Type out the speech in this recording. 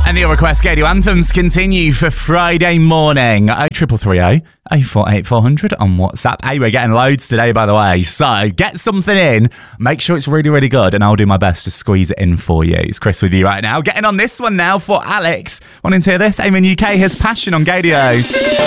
And the request Gadio anthems continue for Friday morning. 0330 848 400 on WhatsApp. Hey, we're getting loads today, by the way. So get something in. Make sure it's really, really good, and I'll do my best to squeeze it in for you. It's Chris with you right now. Getting on this one now for Alex. Wanting to hear this? Amen UK has Passion on Gadio.